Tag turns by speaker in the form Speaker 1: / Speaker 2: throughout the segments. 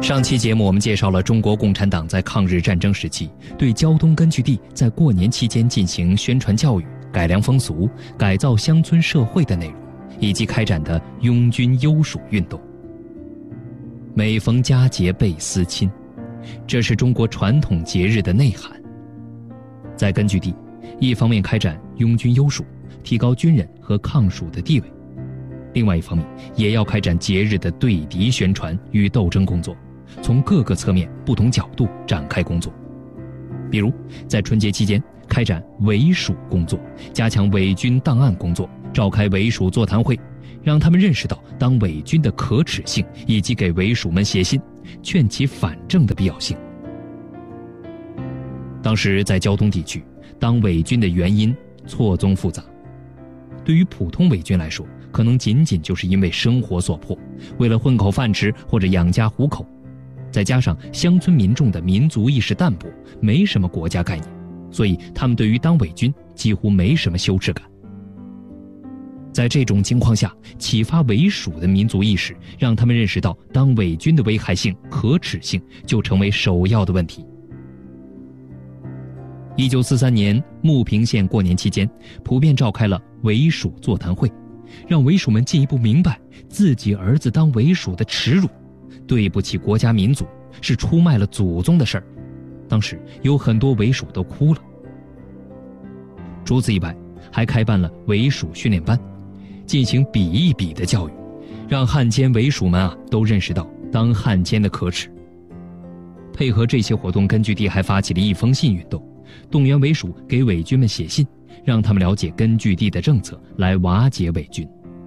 Speaker 1: 上期节目我们介绍了中国共产党在抗日战争时期对胶东根据地在过年期间进行宣传教育、改良风俗、改造乡村社会的内容，以及开展的拥军优属运动。每逢佳节倍思亲，这是中国传统节日的内涵。在根据地，一方面开展拥军优属，提高军人和抗蜀的地位；另外一方面，也要开展节日的对敌宣传与斗争工作，从各个侧面、不同角度展开工作。比如，在春节期间开展伪蜀工作，加强伪军档案工作，召开伪蜀座谈会，让他们认识到当伪军的可耻性，以及给伪蜀们写信劝其反正的必要性。当时在胶东地区，当伪军的原因错综复杂，对于普通伪军来说，可能仅仅就是因为生活所迫，为了混口饭吃或者养家糊口，再加上乡村民众的民族意识淡薄，没什么国家概念，所以他们对于当伪军几乎没什么羞耻感。在这种情况下，启发伪蜀的民族意识，让他们认识到当伪军的危害性、可耻性，就成为首要的问题。1943年牟平县过年期间，普遍召开了伪蜀座谈会，让伪蜀们进一步明白自己儿子当伪蜀的耻辱，对不起国家民族，是出卖了祖宗的事儿。当时有很多伪蜀都哭了。除此以外，还开办了伪蜀训练班，进行比一比的教育，让汉奸伪蜀们都认识到当汉奸的可耻。配合这些活动，根据地还发起了一封信运动，动员伪蜀给伪军们写信，让他们了解根据地的政策，来瓦解伪军。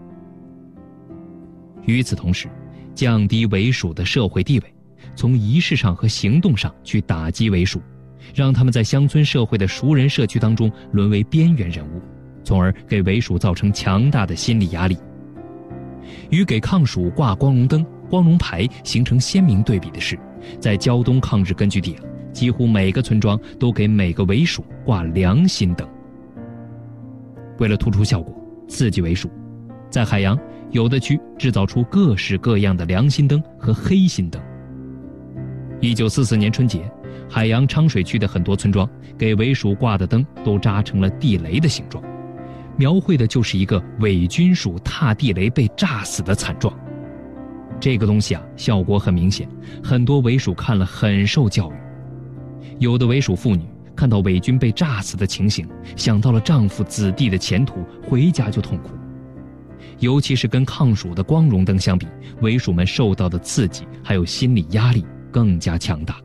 Speaker 1: 与此同时，降低伪蜀的社会地位，从仪式上和行动上去打击伪蜀，让他们在乡村社会的熟人社区当中沦为边缘人物，从而给伪蜀造成强大的心理压力。与给抗蜀挂光荣灯、光荣牌形成鲜明对比的是，在胶东抗日根据地几乎每个村庄都给每个伪蜀挂良心灯。为了突出效果，刺激伪蜀，在海洋有的区制造出各式各样的良心灯和黑心灯。1944年春节，海洋昌水区的很多村庄给伪蜀挂的灯都扎成了地雷的形状，描绘的就是一个伪军属踏地雷被炸死的惨状。这个东西效果很明显，很多伪蜀看了很受教育。有的伪蜀妇女看到伪军被炸死的情形，想到了丈夫子弟的前途，回家就痛哭。尤其是跟抗蜀的光荣灯相比，伪蜀们受到的刺激还有心理压力更加强大。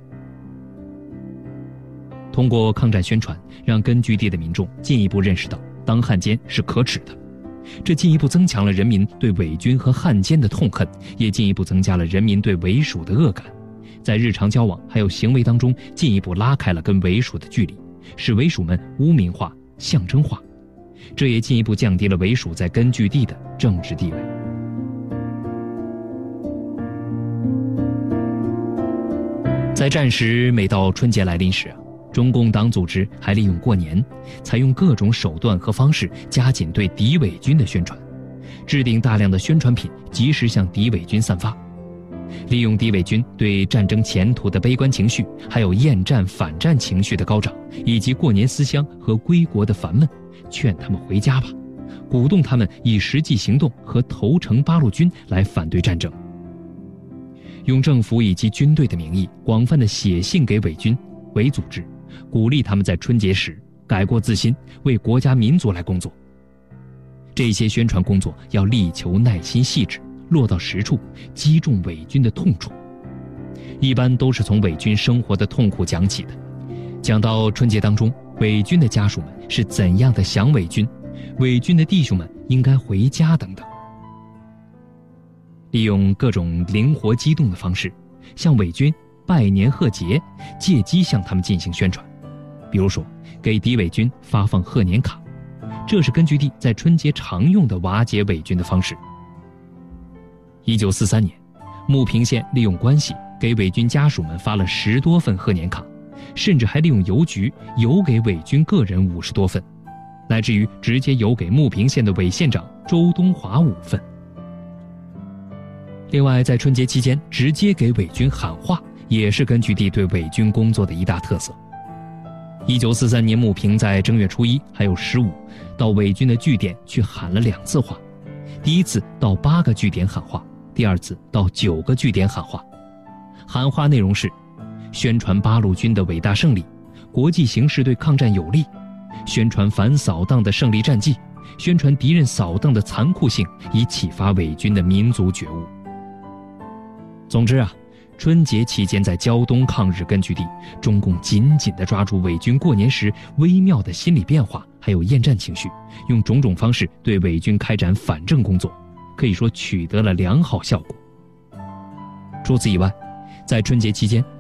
Speaker 1: 通过抗战宣传，让根据地的民众进一步认识到当汉奸是可耻的，这进一步增强了人民对伪军和汉奸的痛恨，也进一步增加了人民对伪蜀的恶感，在日常交往还有行为当中进一步拉开了跟伪蜀的距离，使伪蜀们污名化、象征化，这也进一步降低了伪蜀在根据地的政治地位。在战时，每到春节来临时中共党组织还利用过年，采用各种手段和方式加紧对敌伪军的宣传，制定大量的宣传品，及时向敌伪军散发，利用敌伪军对战争前途的悲观情绪，还有厌战反战情绪的高涨，以及过年思乡和归国的烦闷，劝他们回家吧，鼓动他们以实际行动和投诚八路军来反对战争。用政府以及军队的名义，广泛的写信给伪军、伪组织，鼓励他们在春节时改过自新，为国家民族来工作。这些宣传工作要力求耐心细致，落到实处，击中伪军的痛处。一般都是从伪军生活的痛苦讲起的，讲到春节当中伪军的家属们是怎样的想伪军，伪军的弟兄们应该回家等等。利用各种灵活机动的方式，向伪军拜年贺节，借机向他们进行宣传。比如说，给敌伪军发放贺年卡，这是根据地在春节常用的瓦解伪军的方式。1943年，牟平县利用关系给伪军家属们发了10多份贺年卡，甚至还利用邮局邮给伪军个人50多份，乃至于直接邮给牟平县的伪县长周东华5份。 另外，在春节期间直接给伪军喊话，也是根据地对伪军工作的一大特色。1943年，穆平在正月初1还有15到伪军的据点去喊了2次话，第一次到8个据点喊话，第二次到9个据点喊话。喊话内容是：宣传八路军的伟大胜利，国际形势对抗战有利，宣传反扫荡的胜利战绩，宣传敌人扫荡的残酷性，以启发伪军的民族觉悟。总之啊，春节期间在胶东抗日根据地，中共紧紧地抓住伪军过年时微妙的心理变化，还有厌战情绪，用种种方式对伪军开展反正工作，可以说取得了良好效果。除此以外，在春节期间，